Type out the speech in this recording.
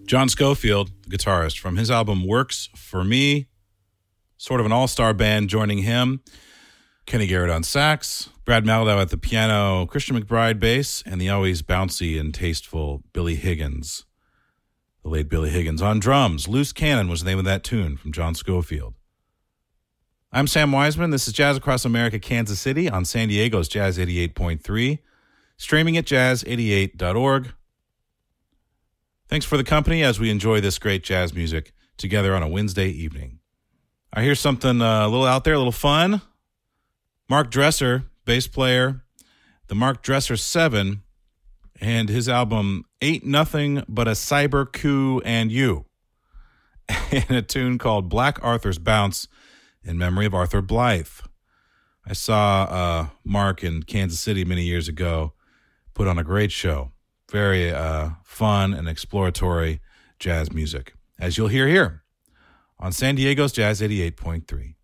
John Scofield, the guitarist, from his album Works For Me, sort of an all-star band joining him. Kenny Garrett on sax, Brad Maldau at the piano, Christian McBride bass, and the always bouncy and tasteful Billy Higgins. The late Billy Higgins on drums. Loose Cannon was the name of that tune from John Scofield. I'm Sam Wiseman. This is Jazz Across America, Kansas City on San Diego's Jazz 88.3, streaming at jazz88.org. Thanks for the company as we enjoy this great jazz music together on a Wednesday evening. I hear something a little out there, a little fun. Mark Dresser, bass player, the Mark Dresser 7, and his album Ain't Nothing But a Cyber Coup and You, and a tune called Black Arthur's Bounce in memory of Arthur Blythe. I saw Mark in Kansas City many years ago, put on a great show. Very fun and exploratory jazz music, as you'll hear here on San Diego's Jazz 88.3.